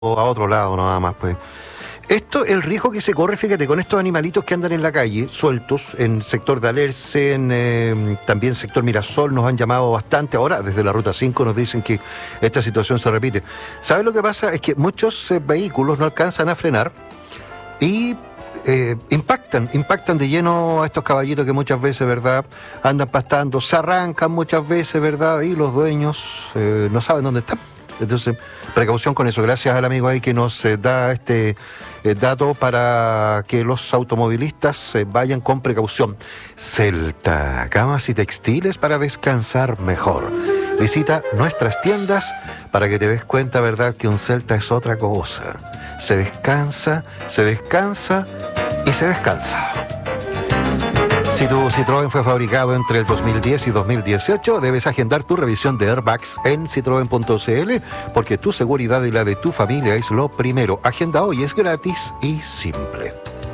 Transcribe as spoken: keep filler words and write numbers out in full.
a otro lado nada más, pues. Esto, el riesgo que se corre, fíjate, con estos animalitos que andan en la calle, sueltos, en sector de Alerce, en eh, también sector Mirasol, nos han llamado bastante. Ahora, desde la Ruta cinco nos dicen que esta situación se repite. ¿Sabes lo que pasa? Es que muchos eh, vehículos no alcanzan a frenar y eh, impactan, impactan de lleno a estos caballitos que muchas veces, ¿verdad?, andan pastando, se arrancan muchas veces, ¿verdad?, y los dueños eh, no saben dónde están. Entonces, precaución con eso. Gracias al amigo ahí que nos eh, da este eh, dato para que los automovilistas eh, vayan con precaución. Celta, camas y textiles para descansar mejor. Visita nuestras tiendas para que te des cuenta, ¿verdad?, que un Celta es otra cosa. Se descansa, se descansa y se descansa. Si tu Citroën fue fabricado entre el dos mil diez y dos mil dieciocho, debes agendar tu revisión de airbags en citroen punto c l, porque tu seguridad y la de tu familia es lo primero. Agenda hoy, es gratis y simple.